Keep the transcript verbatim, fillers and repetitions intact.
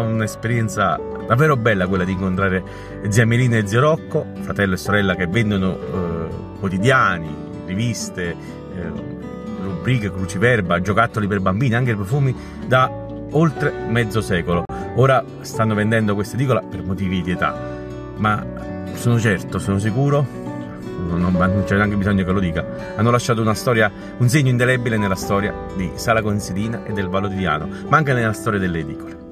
un'esperienza davvero bella quella di incontrare zia Melina e zio Rocco, fratello e sorella, che vendono eh, quotidiani, riviste, eh, rubriche, cruciverba, giocattoli per bambini, anche profumi, da oltre mezzo secolo. Ora stanno vendendo questa edicola per motivi di età, ma sono certo, sono sicuro, non, non c'è neanche bisogno che lo dica, hanno lasciato una storia, un segno indelebile nella storia di Sala Consilina e del Vallo di Diano, ma anche nella storia delle edicole.